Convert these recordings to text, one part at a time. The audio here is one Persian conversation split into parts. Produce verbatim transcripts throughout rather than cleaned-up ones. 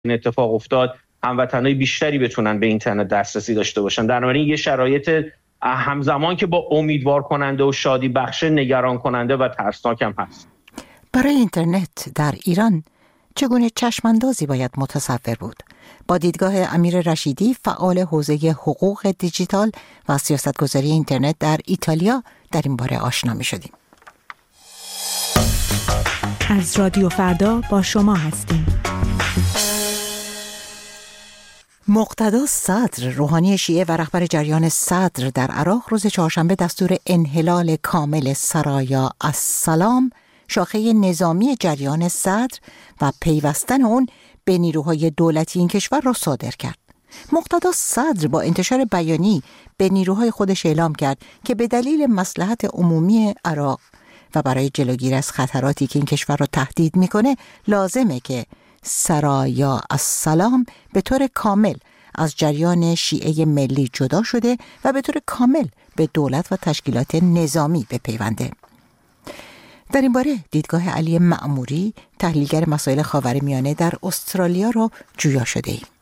این اتفاق افتاد هموطنای بیشتری بتونن به اینترنت دسترسی داشته باشن. در نتیجه یه شرایط همزمان که با امیدوار کننده و شادی بخش نگران کننده و ترسناک هم هست. برای اینترنت در ایران چگونه چشماندازی باید متصور بود؟ با دیدگاه امیر رشیدی، فعال حوزه حقوق دیجیتال و سیاستگذاری اینترنت در ایتالیا، در این باره آشنا می شدیم. از رادیو فردا با شما هستیم. مقتدا صدر، روحانی شیعه و رهبر جریان صدر در عراق، روز چهارشنبه دستور انحلال کامل سرایا السلام، شاخه نظامی جریان صدر و پیوستن اون به نیروهای دولتی این کشور را صادر کرد. مقتدا صدر با انتشار بیانیه به نیروهای خودش اعلام کرد که به دلیل مصلحت عمومی عراق و برای جلوگیری از خطراتی که این کشور را تهدید میکنه، لازمه که سرایا السلام به طور کامل از جریان شیعه ملی جدا شده و به طور کامل به دولت و تشکیلات نظامی بپیونده. در این باره دیدگاه علی مأموری، تحلیلگر مسائل خاورمیانه در استرالیا را جویا شده ایم.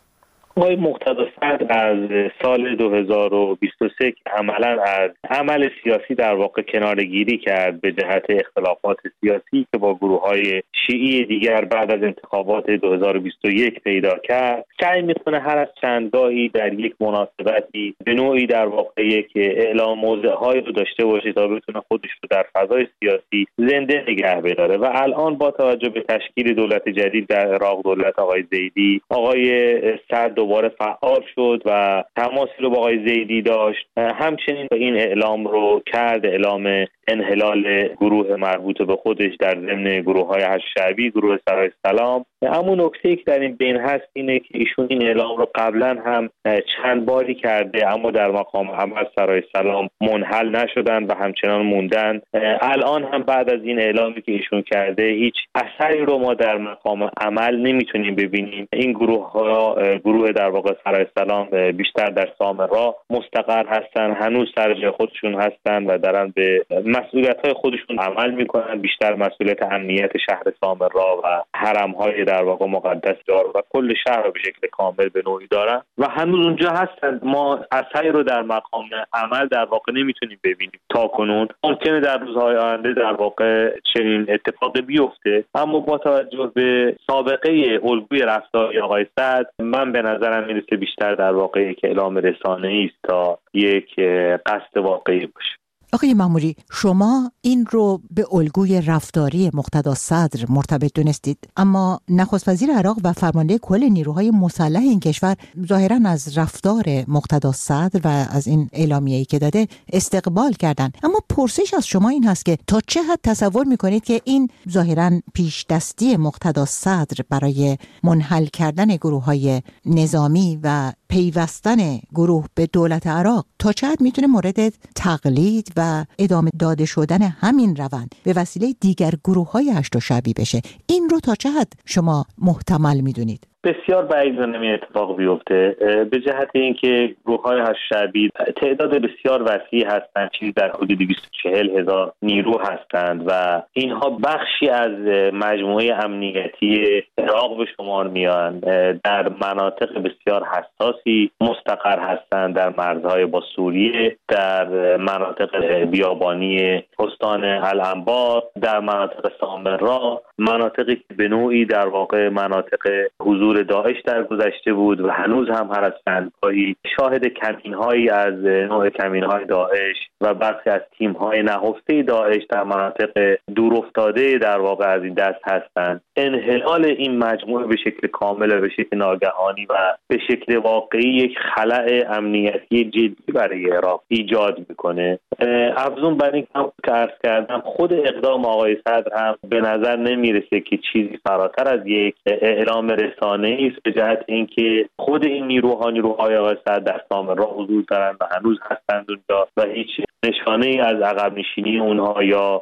آقای مقتدا صدر از سال دو هزار و بیست و سه که عملاً از عمل سیاسی در واقع کناره‌گیری کرد به جهت اختلافات سیاسی که با گروه‌های شیعی دیگر بعد از انتخابات دو هزار و بیست و یک پیدا کرد، سعی می‌کنه هر از چندگاهی در یک مناسبتی به نوعی در واقع یک اعلام موضع‌هایی رو داشته باشه تا بتونه خودش رو در فضای سیاسی زنده نگه بداره. و الان با توجه به تشکیل دولت جدید در عراق، دولت آقای زیدی، آقای صدر دوباره فعال شد و تماسی رو با آقای زیدی داشت. همچنین این اعلام رو کرد، اعلام انحلال گروه مربوط به خودش در ضمن گروه‌های هشت شعبی، گروه سرای السلام. اما نکته‌ای که در این بین هست اینه که ایشون این اعلام رو قبلا هم چند باری کرده، اما در مقام عمل سرای السلام منحل نشدن و همچنان موندن. الان هم بعد از این اعلامی که ایشون کرده هیچ اثری رو ما در مقام عمل نمیتونیم ببینیم. این گروه‌ها، گروه در واقع سرای السلام بیشتر در سامرا مستقر هستن، هنوز سر جای خودشون هستن و دارن به مسئولیت‌های خودشون عمل میکنن، بیشتر مسئولیت امنیت شهر سامرا و حرم‌های در واقع مقدس دار و کل شهر رو به شکل کامل به نوعی دارن و هنوز اونجا هستن. ما اثری رو در مقام عمل در واقع نمیتونیم ببینیم تا کنون. ممکنه در روزهای آینده در واقع چنین اتفاقی بیفته، اما با توجه به سابقه الگوی رفتاری آقای صدر، من به نظرم میرسه بیشتر در واقع یک اعلام رسانه‌ای است تا یک قصد واقعی باشه. آقای مأموری، شما این رو به الگوی رفتاری مقتدا صدر مرتبط دونستید، اما نخست وزیر عراق و فرمانده کل نیروهای مسلح این کشور ظاهراً از رفتار مقتدا صدر و از این اعلامیه‌ای که داده استقبال کردن. اما پرسش از شما این هست که تا چه حد تصور میکنید که این ظاهراً پیش دستی مقتدا صدر برای منحل کردن گروه‌های نظامی و پیوستن گروه به دولت عراق تا چه حد میتونه مورد تقلید و ادامه داده شدن همین روند به وسیله دیگر گروه‌های هشت شعبی بشه؟ این رو تا چه حد شما محتمل میدونید؟ بسیار بعید نمی اتفاق بیفته، به جهت اینکه گروه‌های هشت شعبی تعداد بسیار وسیعی هستند، چیزی در حدود دویست و چهل هزار نیرو هستند و اینها بخشی از مجموعه امنیتی عراق به شمار میان. در مناطق بسیار حساسی مستقر هستند، در مرزهای با سوریه، در مناطق بیابانی استان الانبار، در مناطق سامرا، مناطقی که به نوعی در واقع مناطق حضور داعش در گذشته بود و هنوز هم هر از چندگاهی شاهد کمین‌هایی از نوع کمین‌های داعش و برخی از تیم‌های نهفته داعش در مناطق دورافتاده در واقع از این دست هستند. انحلال این مجموعه به شکل کامل و به شکل ناگهانی و به شکل واقعی یک خلأ امنیتی جدی برای عراق ایجاد میکنه. افزون بر این که عرض کردم، خود اقدام آقای صدر هم به نظر نمیرسه که چیزی فراتر از یک اعلام رسانه‌ای است، به جهت اینکه خود این نیروها نیروهای آقای صدر در سامرا حضور دارند و هنوز هستند اونجا و هیچ نشانه‌ای از عقب نشینی اونها یا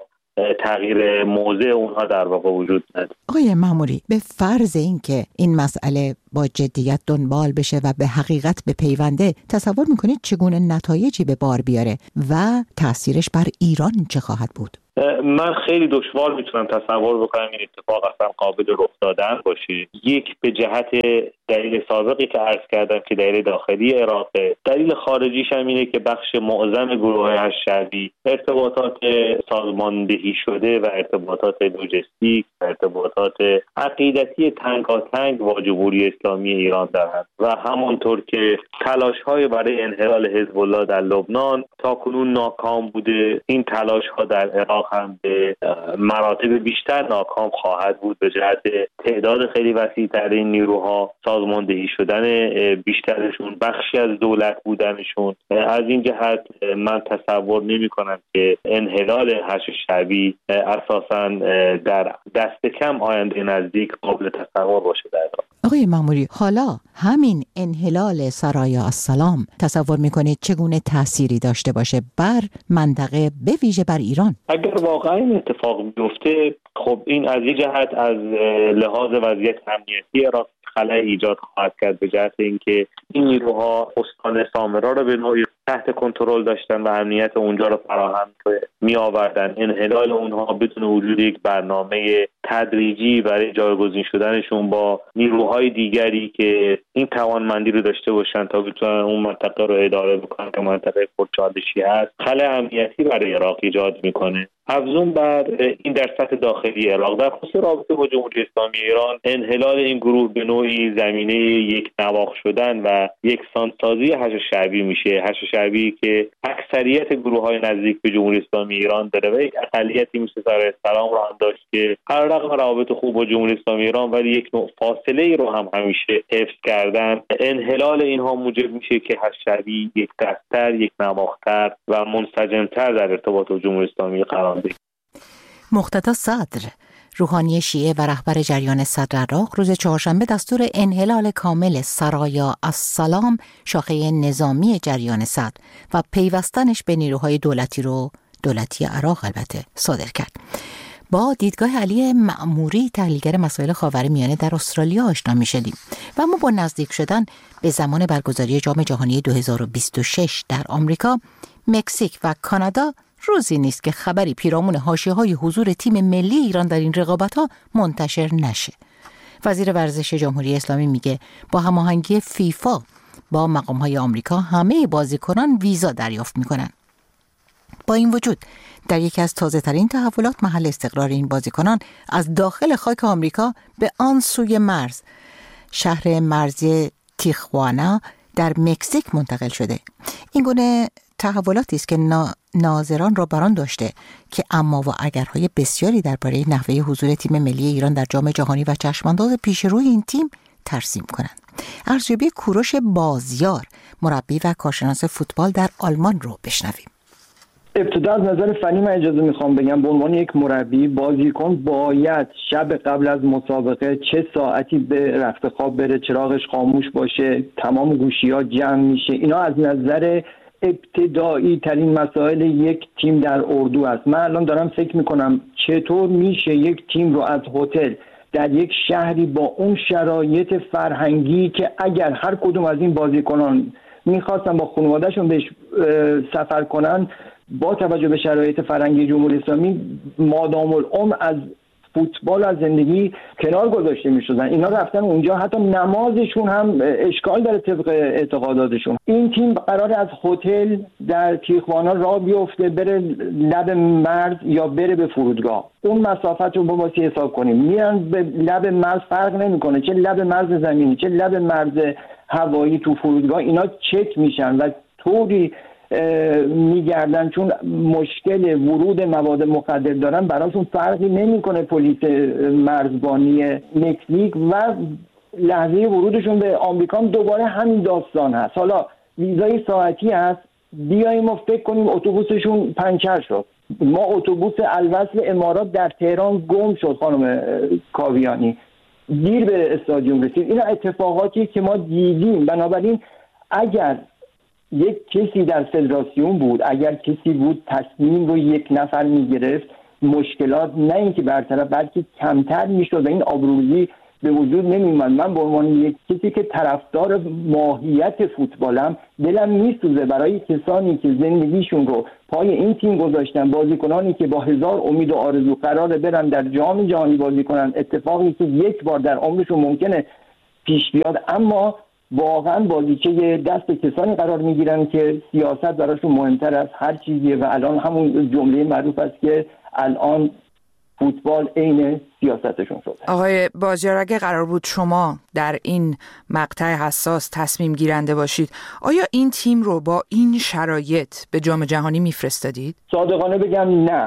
تغییر موضع اونها در واقع وجود نداره. آقای مأموری، به فرض اینکه این مسئله با جدیت دنبال بشه و به حقیقت بپیونده، تصور میکنید چگونه نتایجی به بار بیاره و تأثیرش بر ایران چه خواهد بود؟ من خیلی دشوار میتونم تصور بکنم این اتفاق اصلا قابل رخ دادن باشه. یک به جهت دلیل سابقی که عرض کردم که دلیل داخلی عراقه، دلیل خارجیش هم اینه که بخش معظم گروه‌های هشت ارتباطات سازماندهی شده و ارتباطات لوجستیک و ارتباطات عقیدتی تنگاتنگ با جمهوری اسلامی ایران دارند و همانطور که تلاش‌های برای انحلال حزب الله در لبنان تاکنون ناکام بوده، این تلاش‌ها در عراق هم به مراتب بیشتر ناکام خواهد بود به جهت تعداد خیلی وسیع‌تر این نیروها، سازماندهی شدن بیشترشون، بخشی از دولت بودنشون. از این جهت من تصور نمی‌کنم که انحلال حشد شعبی اساساً در دست کم آینده نزدیک قابل تصور باشه در عراق. آقای مأموری، حالا همین انحلال سرایا السلام تصور میکنید چگونه تأثیری داشته باشه بر منطقه، به ویژه بر ایران؟ اگر واقعا این اتفاق بیفته، خب این از این جهت از لحاظ وضعیت امنیتی عراق خلأ ایجاد خواهد کرد به جهت اینکه این نیروها استان سامرا رو به نوعی تحت کنترل داشتن و امنیت اونجا رو فراهم می آوردن. انحلال اونها بدون وجود یک برنامه تدریجی برای جایگزین شدنشون با نیروهای دیگری که این توانمندی رو داشته باشن تا بتونن اون منطقه رو اداره بکنن که منطقه پرچالشی هست، خلأ امنیتی برای عراق ایجاد میکنه. افزون بر این در سطح داخلی عراق، در خصوص رابطه با جمهوری اسلامی ایران، انحلال این گروه به نوعی زمینه یک نواخت شدن و یک سانسازی حشد شعبی میشه. حشد شعبی که اکثریت گروه‌های نزدیک به جمهوری اسلامی ایران داره و یک اقلیتی مثل سرای سلام رو هم داشت که علیرغم روابط خوب با جمهوری اسلامی ایران ولی یک نوع فاصله ای رو هم همیشه حفظ کردن. انحلال اینها موجب میشه که حشد شعبی یک دست‌تر، یک نواخت‌تر و منسجم‌تر در ارتباط با جمهوری اسلامی قرار بگیره. مقتدا صدر، روحانی شیعه و رهبر جریان صدر عراق، روز چهارشنبه دستور انحلال کامل سرایا السلام، شاخه نظامی جریان صدر و پیوستنش به نیروهای دولتی رو دولتی عراق البته صادر کرد. با دیدگاه علی مأموری، تحلیلگر مسائل خاورمیانه در استرالیا آشنا می‌شدیم و اما با نزدیک شدن به زمان برگزاری جام جهانی دو هزار و بیست و شش در آمریکا، مکزیک و کانادا روزی نیست که خبری پیرامون حاشیه‌های حضور تیم ملی ایران در این رقابت‌ها منتشر نشه. وزیر ورزش جمهوری اسلامی میگه با هماهنگی فیفا با مقام‌های آمریکا همه بازیکنان ویزا دریافت میکنن. با این وجود در یکی از تازه‌ترین تحولات، محل استقرار این بازیکنان از داخل خاک آمریکا به آن سوی مرز، شهر مرزی تیخوانا در مکزیک منتقل شده. این گونه تحولاتی است که ناظران را بران داشته که اما و اگرهای بسیاری درباره نحوه حضور تیم ملی ایران در جام جهانی و چشمانداز پیش روی این تیم ترسیم کنند. ارزیابی کوروش بازیار، مربی و کارشناس فوتبال در آلمان رو بشنویم. ابتدا از نظر فنی من اجازه میخوام بگم به عنوان یک مربی، بازیکن باید شب قبل از مسابقه چه ساعتی به رخت خواب بره، چراغش خاموش باشه، تمام گوشی‌ها جمع میشه. اینا از نظر ابتدایی ترین مسائل یک تیم در اردو است. من الان دارم فکر میکنم چطور میشه یک تیم رو از هتل در یک شهری با اون شرایط فرهنگی که اگر هر کدوم از این بازیکنان میخواستن با خانواده‌شون بهش سفر کنن، با توجه به شرایط فرهنگی جمهوری اسلامی مادام العمر از فوتبال از زندگی کنار گذاشته می‌شدن. اینا رفتن اونجا، حتی نمازشون هم اشکال داره طبق اعتقاداتشون. این تیم قراره از هتل در تیخوانا راه بیفته بره لب مرز یا بره به فرودگاه. اون مسافت رو با واسه حساب کنیم، میان به لب مرز، فرق نمی‌کنه چه لب مرز زمینی چه لب مرز هوایی، تو فرودگاه اینا چک میشن و طوری میگردن چون مشکل ورود مواد مخدر دارن، براشون فرقی نمیکنه پلیس مرزبانی مکزیک و لحظه ورودشون به آمریکا دوباره همین داستان هست. حالا ویزای ساعتی هست، بیاییم و فکر کنیم اتوبوسشون پنچر شد. ما اتوبوس الوصل امارات در تهران گم شد خانم کاویانی، دیر به استادیوم رسید. اینا اتفاقاتی که ما دیدیم. بنابراین اگر یک کسی در فدراسیون بود، اگر کسی بود تصمیم رو یک نفر میگرفت، مشکلات نه اینکه برطرف بلکه کمتر میشد و این آبروریزی به وجود نمیومد. من به عنوان یک کسی که طرفدار ماهیت فوتبالم، دلم میسوزه برای کسانی که زندگیشون رو پای این تیم گذاشتن، بازیکنانی که با هزار امید و آرزو قراره برن در جام جهانی بازی کنن، اتفاقی که یک بار در عمرشون ممکنه پیش بیاد، اما واقعا بازیچه دست کسانی قرار میگیرن که سیاست براشون مهمتر از هر چیزیه و الان همون جمله معروف است که الان فوتبال عین سیاستشون شده. آقای بازیار، اگه قرار بود شما در این مقطع حساس تصمیم گیرنده باشید، آیا این تیم رو با این شرایط به جام جهانی میفرستادید؟ صادقانه بگم نه.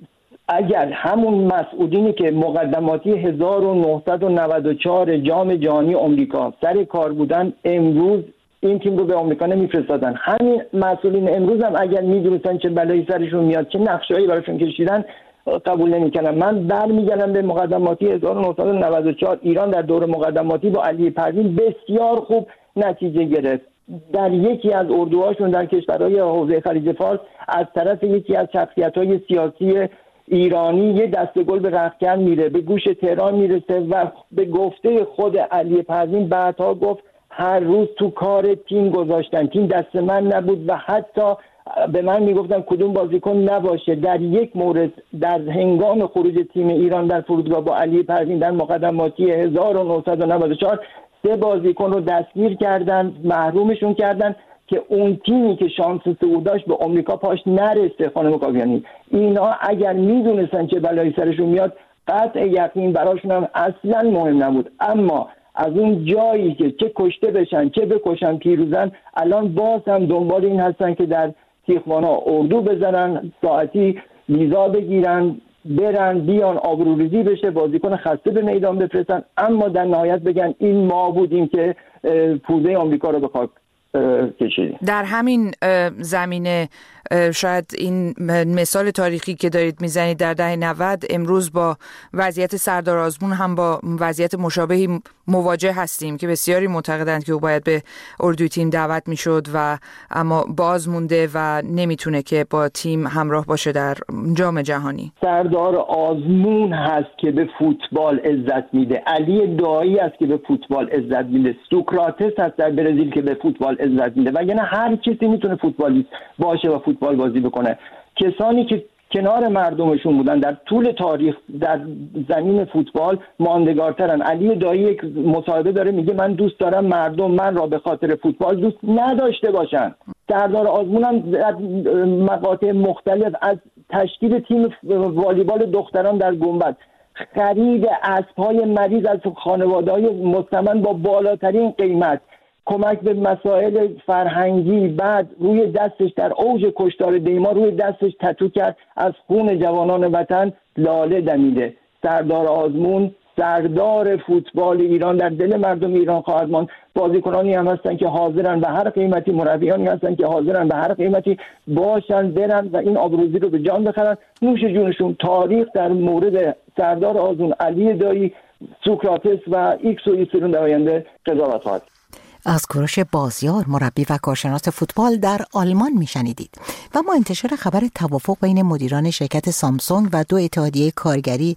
اگر همون مسئولینی که مقدماتی هزار و نهصد و نود و چهار جام جهانی آمریکا سر کار بودن، امروز این تیم رو به آمریکا نمیفرستادن. همین مسئولین امروز هم اگر میدونستن چه بلایی سرشون میاد، چه نقشه‌ای براشون کشیدن، قبول نمی‌کنم. من برمیگردم به مقدماتی هزار و نهصد و نود و چهار. ایران در دور مقدماتی با علی پروین بسیار خوب نتیجه گرفت. در یکی از اردوهاشون در کشورهای حوزه خلیج فارس از طرف یکی از شخصیت‌های سیاسی ایرانی یه دسته گل به رختکن میره، به گوش تهران میرسه و به گفته خود علی پروین بعدها گفت هر روز تو کار تیم گذاشتن، تیم دست من نبود و حتی به من میگفتن کدوم بازیکن نباشه. در یک مورد در هنگام خروج تیم ایران در فرودگاه با علی پروین در مقدماتی هزار و نهصد و نود و چهار سه بازیکن رو دستگیر کردن، محرومشون کردن که اون تیمی که شانس صعود داشت به آمریکا پاش نرسه. خانم کاویانی، اینا اگر میدونستن چه بلایی سرشون میاد، قطع یقین براشون هم اصلا مهم نبود. اما از اون جایی که چه کشته بشن چه بکشن پیروزن، الان باز هم دنبال این هستن که در تیخوانا اردو بزنن، ساعتی ویزا بگیرن، برن بیان، آبروریزی بشه، بازیکن خسته به میدان بفرستن، اما در نهایت بگن این ما بودیم که پوزه آمریکا رو به خاک کشیدیم. در همین زمینه شاید این مثال تاریخی که دارید میزنید در دهه نود، امروز با وضعیت سردار آزمون هم با وضعیت مشابهی مواجه هستیم که بسیاری معتقدند که او باید به اردوی تیم دعوت میشد و اما باز مونده و نمیتونه که با تیم همراه باشه در جام جهانی. سردار آزمون هست که به فوتبال عزت میده، علی دایی است که به فوتبال عزت میده، سوکراتس هست در برزیل که به فوتبال عزت میده، وگرنه هر کسی میتونه فوتبالیست باشه و فوتبال بازی بکنه. کسانی که کنار مردمشون بودن در طول تاریخ در زمین فوتبال ماندگارترن. علی دایی یک مصاحبه داره میگه من دوست دارم مردم من را به خاطر فوتبال دوست نداشته باشن. سردار آزمون هم در مقاطع مختلف از تشکیل تیم والیبال دختران در گنبد، خرید اسب‌های مریض از خانواده‌های مستمن با بالاترین قیمت، کمک به مسائل فرهنگی، بعد روی دستش در اوج کشتار دیما روی دستش تتو کرد از خون جوانان وطن لاله دمیده. سردار آزمون سردار فوتبال ایران در دل مردم ایران خواهد ماند. بازیکنانی هم هستن که حاضرن به هر قیمتی، مربیانی هستن که حاضرن به هر قیمتی باشن برن و این آبروزی رو به جان بخرن. نوش جونشون. تاریخ در مورد سردار آزمون، علی دایی، سوکراتس و ایکس و ایسرون در آینده قضاوت خواهد. از کوروش بازیار، مربی و کارشناس فوتبال در آلمان میشنیدید. و ما انتشار خبر توافق بین مدیران شرکت سامسونگ و دو اتحادیه کارگری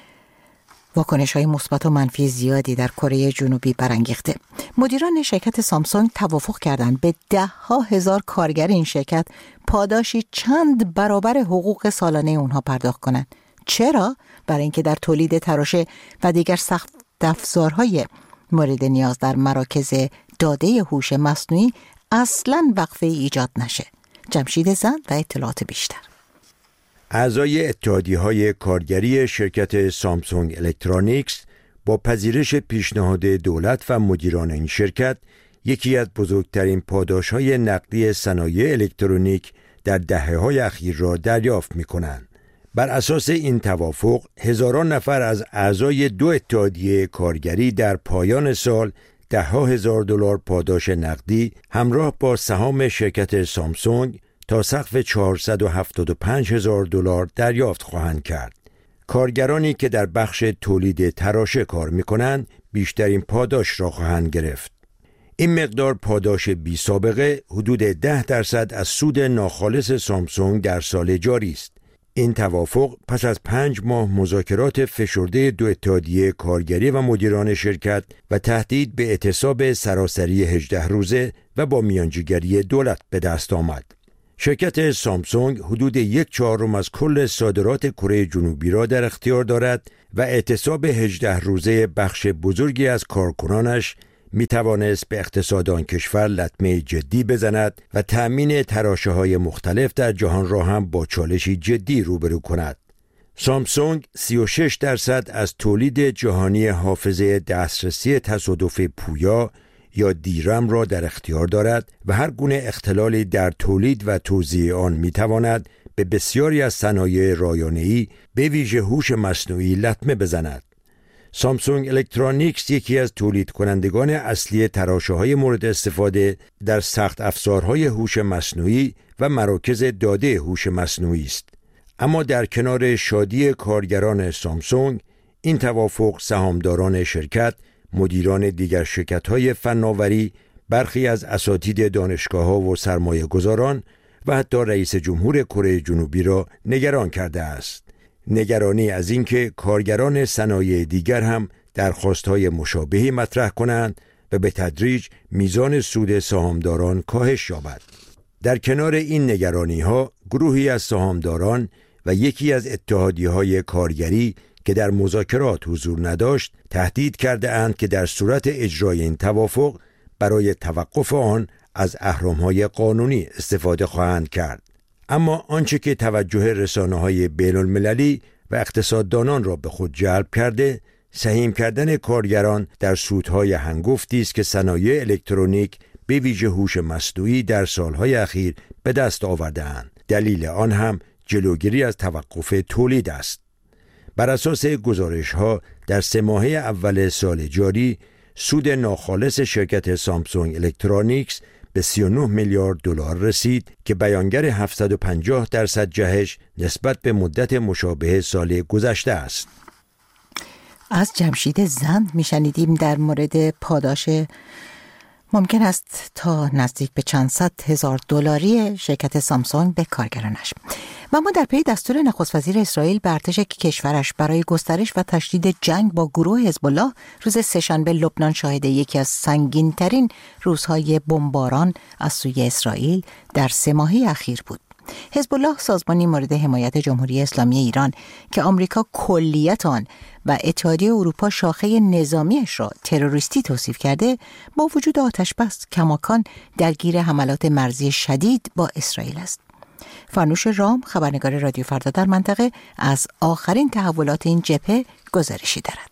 واکنش‌های مثبت و منفی زیادی در کره جنوبی برانگیخته. مدیران شرکت سامسونگ توافق کردند به ده ها هزار کارگر این شرکت پاداشی چند برابر حقوق سالانه اونها پرداخت کنند. چرا؟ برای اینکه در تولید تراشه و دیگر سخت افزارهای مورد نیاز در مراکز داده هوش مصنوعی اصلاً وقفه ایجاد نشه. جمشید زند و اطلاعات بیشتر. اعضای اتحادیه‌های کارگری شرکت سامسونگ الکترونیکس با پذیرش پیشنهاد دولت و مدیران این شرکت یکی از بزرگترین پاداش‌های نقدی صنایع الکترونیک در دهه‌های اخیر را دریافت می‌کنند. بر اساس این توافق هزاران نفر از اعضای دو اتحادیه کارگری در پایان سال ده ها هزار دلار پاداش نقدی همراه با سهام شرکت سامسونگ تا سقف چهارصد و هفتاد و پنج هزار دلار دریافت خواهند کرد. کارگرانی که در بخش تولید تراشه کار می‌کنند بیشترین پاداش را خواهند گرفت. این مقدار پاداش بی سابقه حدود ده درصد از سود ناخالص سامسونگ در سال جاری است. این توافق پس از پنج ماه مذاکرات فشرده دو اتحادیه کارگری و مدیران شرکت و تهدید به اعتصاب سراسری هجده روزه و با میانجیگری دولت به دست آمد. شرکت سامسونگ حدود یک چهارم از کل صادرات کره جنوبی را در اختیار دارد و اعتصاب هجده روزه بخش بزرگی از کارکنانش می توانست به اقتصاد آن کشور لطمه جدی بزند و تأمین تراشه‌های مختلف در جهان را هم با چالشی جدی روبرو کند. سامسونگ سی و شش درصد از تولید جهانی حافظه دسترسی تصادف پویا یا دیرم را در اختیار دارد و هر گونه اختلالی در تولید و توزیع آن می تواند به بسیاری از صنایع رایانه‌ای به ویژه هوش مصنوعی لطمه بزند. سامسونگ الکترونیکس یکی از تولید کنندگان اصلی تراشه‌های مورد استفاده در سخت افزارهای هوش مصنوعی و مراکز داده هوش مصنوعی است. اما در کنار شادی کارگران سامسونگ، این توافق سهامداران شرکت، مدیران دیگر شرکت‌های فناوری، برخی از اساتید دانشگاه‌ها و سرمایه‌گذاران و حتی رئیس جمهور کره جنوبی را نگران کرده است. نگرانی از اینکه کارگران صنایع دیگر هم درخواست‌های مشابهی مطرح کنند و به تدریج میزان سود سهامداران کاهش یابد. در کنار این نگرانی‌ها، گروهی از سهامداران و یکی از اتحادیه‌های کارگری که در مذاکرات حضور نداشت، تهدید کرده اند که در صورت اجرای این توافق برای توقف آن از اهرم‌های قانونی استفاده خواهند کرد. اما آنچه که توجه رسانه‌های بین‌المللی و اقتصاددانان را به خود جلب کرده، سهیم کردن کارگران در سودهای هنگفتی است که صنایع الکترونیک به ویژه هوش مصنوعی در سالهای اخیر به دست آورده‌اند. دلیل آن هم جلوگیری از توقف تولید است. بر اساس گزارش‌ها در سه ماهه اول سال جاری، سود ناخالص شرکت سامسونگ الکترونیکس به سی و نه میلیارد دلار رسید که بیانگر هفتصد و پنجاه درصد جهش نسبت به مدت مشابه سال گذشته است. از جمشید زند میشنیدیم در مورد پاداش ممکن است تا نزدیک به چند صد هزار دلاری شرکت سامسونگ به کارگرانش. و ما در پی دستور نخست وزیر اسرائیل به ارتش کشورش برای گسترش و تشدید جنگ با گروه حزب الله روز سه‌شنبه لبنان شاهد یکی از سنگین‌ترین روزهای بمباران از سوی اسرائیل در سه ماهه اخیر بود. حزب الله، سازمانی مورد حمایت جمهوری اسلامی ایران که آمریکا کلیت آن و اتحادیه اروپا شاخه نظامیش را تروریستی توصیف کرده، با وجود آتش بس کماکان درگیر حملات مرزی شدید با اسرائیل است. فرنوش رام، خبرنگار رادیو فردا در منطقه، از آخرین تحولات این جبهه گزارشی دارد.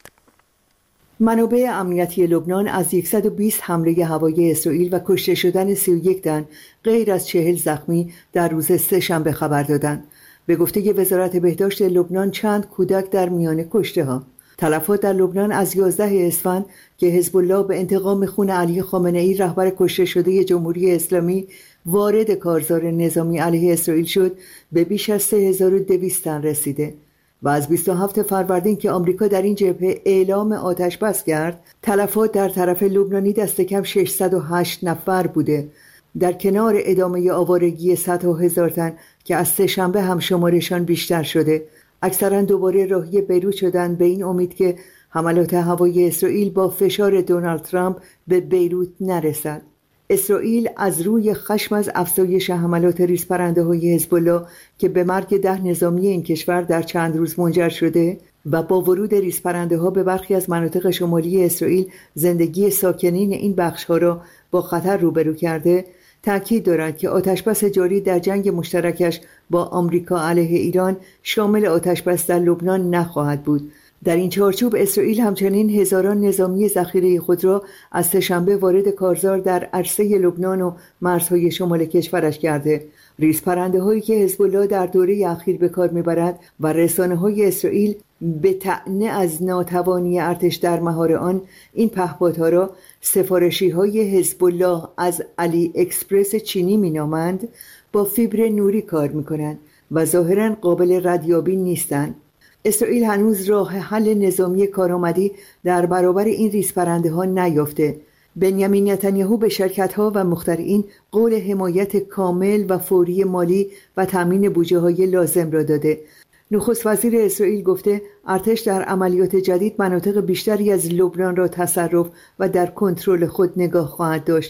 منابع امنیتی لبنان از صد و بیست حمله هوایی اسرائیل و کشته شدن سی و یک تن غیر از چهل زخمی در روز سه‌شنبه خبر دادند. به گفته وزارت بهداشت لبنان، چند کودک در میان کشته ها. تلفات در لبنان از یازده اسفند که حزب الله به انتقام خون علی خامنه ای رهبر کشته شده جمهوری اسلامی وارد کارزار نظامی علیه اسرائیل شد، به بیش از سه هزار و دویست تن رسیده و از بیست و هفتم فروردین که آمریکا در این جبهه اعلام آتش بس کرد، تلفات در طرف لبنانی دست کم ششصد و هشت نفر بوده، در کنار ادامه آوارگی صدها هزار تن که از سه‌شنبه هم شمارشان بیشتر شده. اکثرا دوباره راهی بیروت شدند به این امید که حملات هوایی اسرائیل با فشار دونالد ترامپ به بیروت نرسد. اسرائیل از روی خشم از افزایش حملات ریزپرنده‌های حزب الله که به مرگ ده نظامی این کشور در چند روز منجر شده و با ورود ریزپرنده‌ها به برخی از مناطق شمالی اسرائیل زندگی ساکنین این بخش‌ها را با خطر روبرو کرده، تأکید دارد که آتشبس جاری در جنگ مشترکش با آمریکا علیه ایران شامل آتشبس در لبنان نخواهد بود. در این چارچوب اسرائیل همچنین هزاران نظامی ذخیره خود را از سه‌شنبه وارد کارزار در عرصه لبنان و مرزهای شمال کشورش کرده. ریزپرنده‌هایی که حزب الله در دوره اخیر به کار می‌برد و رسانه‌های اسرائیل به طعنه از ناتوانی ارتش در مهار آن این پهپادها را سفارشی‌های حزب الله از علی اکسپرس چینی می‌نامند، با فیبر نوری کار می‌کنند و ظاهراً قابل ردیابی نیستند. اسرائیل هنوز راه حل نظامی کارآمدی در برابر این ریزپرنده‌ها نیافته. بنیامین نتانیاهو به شرکت‌ها و مخترعین قول حمایت کامل و فوری مالی و تامین بودجه‌های لازم را داده. نخست وزیر اسرائیل گفته ارتش در عملیات جدید مناطق بیشتری از لبنان را تصرف و در کنترل خود نگاه خواهد داشت.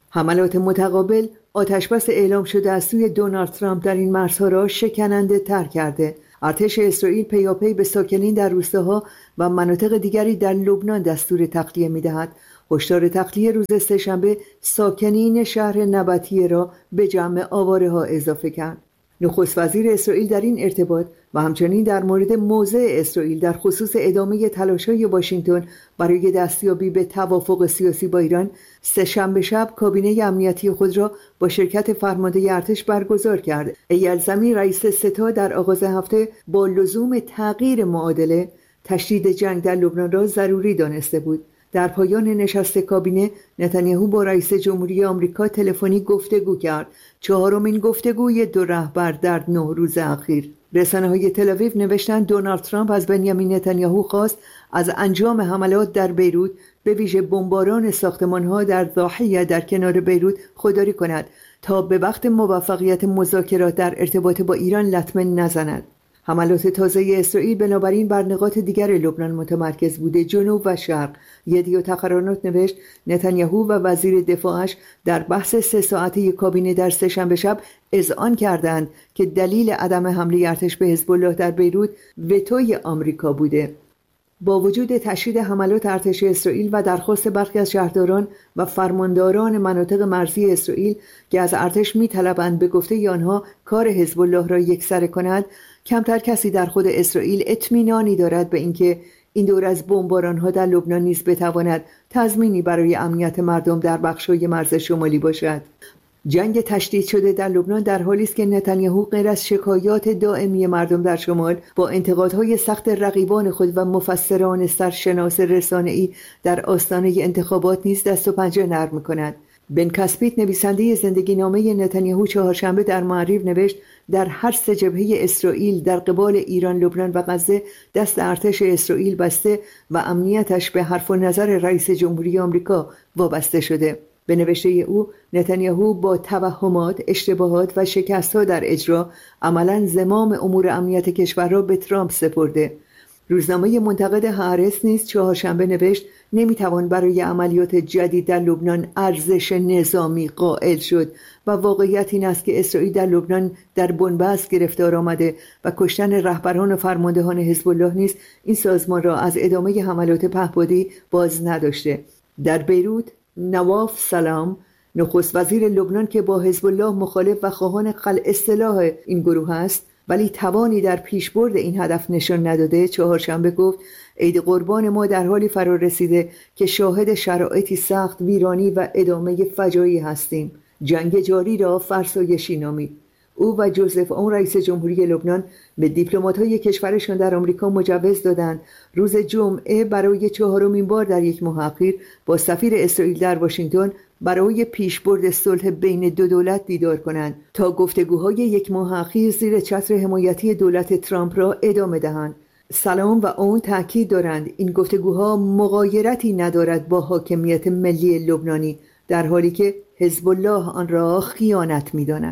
حملات متقابل آتشبس اعلام شده از سوی دونالد ترامپ در این مرزها را شکننده تر کرده. ارتش اسرائیل پیاپی به ساکنین در روستاها و مناطق دیگری در لبنان دستور تخلیه می‌دهد. هشدار تخلیه روز سه‌شنبه ساکنین شهر نبطیه را به جمع آواره‌ها اضافه کرد. نخست وزیر اسرائیل در این ارتباط و همچنین در مورد موضع اسرائیل در خصوص ادامه تلاش‌های واشنگتن برای دستیابی به توافق سیاسی با ایران سه‌شنبه شب کابینه امنیتی خود را با شرکت فرمانده ارتش برگزار کرد. ایل زمین رئیس ستا در آغاز هفته با لزوم تغییر معادله تشدید جنگ در لبنان را ضروری دانسته بود. در پایان نشست کابینه نتانیاهو با رئیس جمهوری آمریکا تلفنی گفتگو کرد، چهارمین گفتگوی دو رهبر در نه روز اخیر. رسانه‌های تل‌آویو نوشتند دونالد ترامپ از بنیامین نتانیاهو خواست از انجام حملات در بیروت به ویژه بمباران ساختمان‌ها در ضاحیه در کنار بیروت خودداری کند تا به وقت موفقیت مذاکرات در ارتباط با ایران لطمه نزند. حملات تازه اسرائیل بنابراین بر نقاط دیگر لبنان متمرکز بوده، جنوب و شرق. یدیو تقرارات نوشت نتانیاهو و وزیر دفاعش در بحث سه ساعته کابینه در سه‌شنبه شب اذعان کردند که دلیل عدم حمله ارتش به حزب الله در بیروت وتوی آمریکا بوده. با وجود تشدید حملات ارتش اسرائیل و درخواست برخی از شهرداران و فرمانداران مناطق مرزی اسرائیل که از ارتش می‌طلبند به گفته آنها کار حزب الله را یکسره کند، کمتر کسی در خود اسرائیل اطمینانی دارد به اینکه این دور از بمباران‌ها در لبنان نیز بتواند تضمینی برای امنیت مردم در بخش‌های مرز شمالی باشد. جنگ تشدید شده در لبنان در حالی است که نتانیاهو غیر از شکایات دائمی مردم در شمال با انتقادهای سخت رقیبان خود و مفسران سرشناس رسانه‌ای در آستانه انتخابات نیز دست و پنجه نرم می‌کند. بن کسپیت نویسنده زندگی نامه نتانیاهو چهارشنبه در معریف نوشت در هر سه جبهه اسرائیل در قبال ایران، لبنان و غزه دست ارتش اسرائیل بسته و امنیتش به حرف و نظر رئیس جمهوری آمریکا وابسته شده. به نوشته او نتانیاهو با توهمات، اشتباهات و شکست‌ها در اجرا عملاً زمام امور امنیت کشور را به ترامپ سپرده. روزنامه منتقد هارس نیز چهارشنبه نوشت نمیتوان برای عملیات جدید در لبنان ارزش نظامی قائل شد و واقعیت این است که اسرائیل در لبنان در بنبست گرفتار آمده و کشتن رهبران و فرماندهان حزب الله نیز این سازمان را از ادامه حملات پهپادی باز نداشته. در بیروت نواف سلام نخست وزیر لبنان که با حزب الله مخالف و خواهان خلع سلاح این گروه است ولی توانی در پیشبرد این هدف نشان نداده، چهارشنبه گفت عید قربان ما در حالی فرا رسیده که شاهد شرایطی سخت، ویرانی و ادامه فجایعی هستیم. جنگ جاری را فرسایشی نامید. او و جوزف اون رئیس جمهوری لبنان به دیپلمات‌های کشورشان در آمریکا مجوز دادند روز جمعه برای چهارمین بار در یک ماه اخیر با سفیر اسرائیل در واشنگتن برای پیشبرد صلح بین دو دولت دیدار کنند تا گفتگوهای یک ماه اخیر زیر چتر حمایتی دولت ترامپ را ادامه دهند. سلام و اون تاکید دارند این گفتگوها مغایرتی ندارد با حاکمیت ملی لبنانی، در حالی که حزب الله آن را خیانت می‌داند.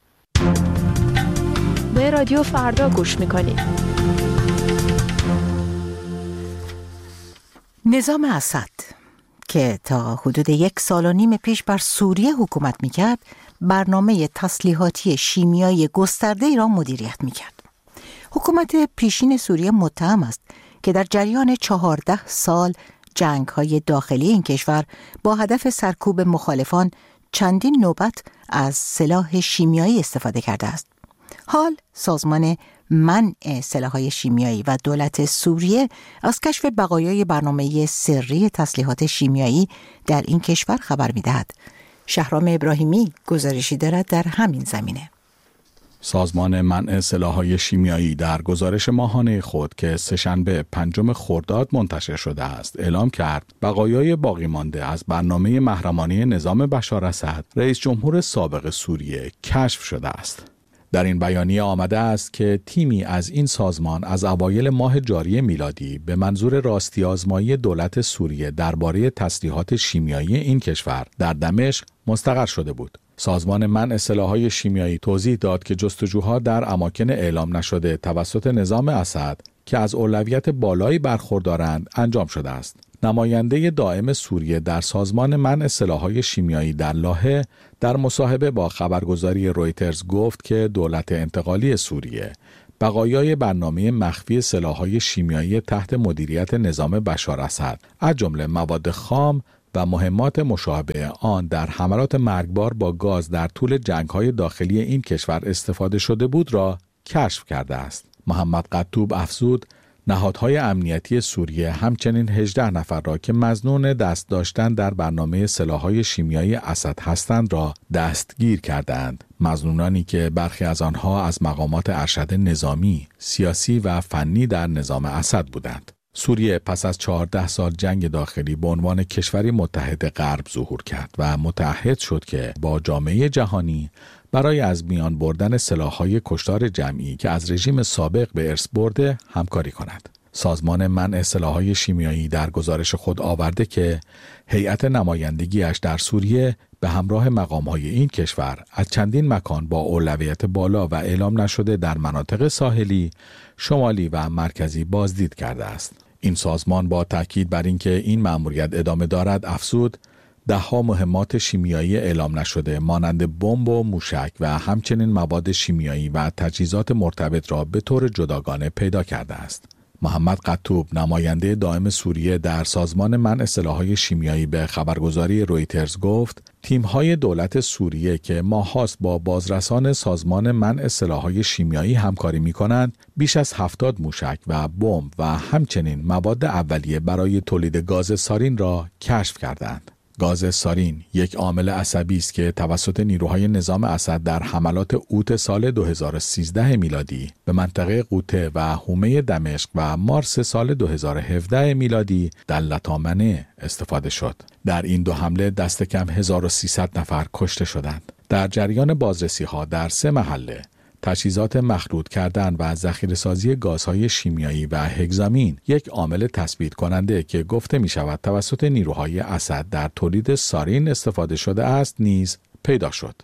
به رادیو فردا گوش میکنید. نظام اسد که تا حدود یک سال و نیم پیش بر سوریه حکومت میکرد، برنامه تسلیحاتی شیمیایی گسترده‌ای را مدیریت میکرد. حکومت پیشین سوریه متهم است که در جریان چهارده سال جنگ‌های داخلی این کشور با هدف سرکوب مخالفان چندین نوبت از سلاح شیمیایی استفاده کرده است. حال سازمان منع سلاح‌های شیمیایی و دولت سوریه از کشف بقایای برنامه سری تسلیحات شیمیایی در این کشور خبر می‌دهد. شهرام ابراهیمی گزارشی دارد در همین زمینه. سازمان منع سلاح‌های شیمیایی در گزارش ماهانه خود که سه‌شنبه پنجم خرداد منتشر شده است، اعلام کرد بقایای باقی مانده از برنامه محرمانه نظام بشار اسد، رئیس جمهور سابق سوریه، کشف شده است. در این بیانیه آمده است که تیمی از این سازمان از اوایل ماه جاری میلادی به منظور راستی آزمایی دولت سوریه درباره تسلیحات شیمیایی این کشور در دمشق مستقر شده بود. سازمان منع سلاح‌های شیمیایی توضیح داد که جستجوها در اماکن اعلام نشده توسط نظام اسد که از اولویت بالایی برخوردارند انجام شده است. نماینده دائم سوریه در سازمان منع سلاح‌های شیمیایی در لاهه در مصاحبه با خبرگزاری رویترز گفت که دولت انتقالی سوریه بقایای برنامه مخفی سلاح‌های شیمیایی تحت مدیریت نظام بشار اسد از جمله مواد خام و مهمات مشابه آن در حملات مرگبار با گاز در طول جنگ‌های داخلی این کشور استفاده شده بود را کشف کرده است. محمد قطوب افزود نهادهای امنیتی سوریه همچنین هجده نفر را که مظنون دست داشتن در برنامه سلاح‌های شیمیایی اسد هستند را دستگیر کردند. مظنونانی که برخی از آنها از مقامات ارشد نظامی، سیاسی و فنی در نظام اسد بودند. سوریه پس از چهارده سال جنگ داخلی به عنوان کشوری متحد غرب ظهور کرد و متعهد شد که با جامعه جهانی برای از میان بردن سلاح‌های کشتار جمعی که از رژیم سابق به ارث برده همکاری کند. سازمان منع سلاح‌های شیمیایی در گزارش خود آورده که هیئت نمایندگیش در سوریه به همراه مقام‌های این کشور از چندین مکان با اولویت بالا و اعلام نشده در مناطق ساحلی، شمالی و مرکزی بازدید کرده است. این سازمان با تاکید بر اینکه این مأموریت ادامه دارد افزود ده‌ها مهمات شیمیایی اعلام نشده مانند بمب و موشک و همچنین مواد شیمیایی و تجهیزات مرتبط را به طور جداگانه پیدا کرده است. محمد قطوب نماینده دائم سوریه در سازمان منع سلاح‌های شیمیایی به خبرگزاری رویترز گفت تیم‌های دولت سوریه که ماه‌هاست با بازرسان سازمان منع سلاح‌های شیمیایی همکاری می‌کنند بیش از هفتاد موشک و بمب و همچنین مواد اولیه برای تولید گاز سارین را کشف کردند. گاز سارین یک عامل عصبی است که توسط نیروهای نظام اسد در حملات اوت سال دو هزار و سیزده میلادی به منطقه قوطه و حومه دمشق و مارس سال دو هزار و هفده میلادی در لطامنه استفاده شد. در این دو حمله دست کم هزار و سیصد نفر کشته شدند. در جریان بازرسی‌ها در سه محله تجهیزات مخلوط کردن و ذخیره‌سازی گازهای شیمیایی و هگزامین یک عامل تثبیت کننده که گفته می شود توسط نیروهای اسد در تولید سارین استفاده شده است نیز پیدا شد.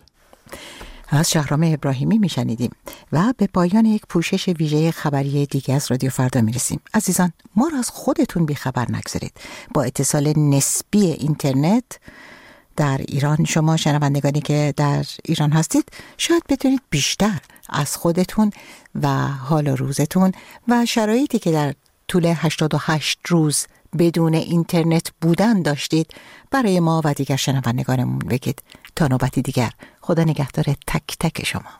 از شهرام ابراهیمی می شنیدیم و به پایان یک پوشش ویژه خبری دیگه از رادیو فردا می رسیم. عزیزان ما را از خودتون بی خبر نگذارید. با اتصال نسبی اینترنت در ایران شما شنوندگانی که در ایران هستید شاید بتونید بیشتر از خودتون و حال و روزتون و شرایطی که در طول هشتاد و هشت روز بدون اینترنت بودن داشتید برای ما و دیگر شنوندگانمون بگید. تا نوبتی دیگر خدا نگهدار تک تک شما.